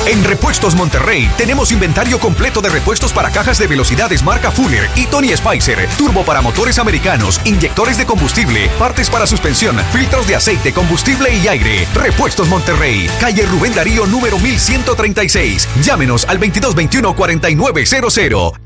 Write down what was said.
En Repuestos Monterrey tenemos inventario completo de repuestos para cajas de velocidades marca Fuller y Tony Spicer, turbo para motores americanos, inyectores de combustible, partes para suspensión, filtros de aceite, combustible y aire. Repuestos Monterrey, calle Rubén Darío número 1136. Llámenos al 2221-4900.